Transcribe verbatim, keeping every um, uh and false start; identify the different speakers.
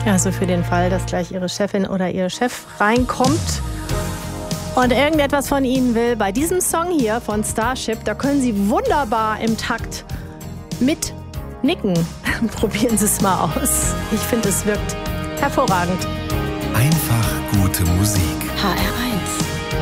Speaker 1: Also für den Fall, dass gleich Ihre Chefin oder Ihr Chef reinkommt und irgendetwas von Ihnen will, bei diesem Song hier von Starship, da können Sie wunderbar im Takt mit nicken. Probieren Sie es mal aus. Ich finde, es wirkt hervorragend.
Speaker 2: Einfach gute Musik.
Speaker 3: H R eins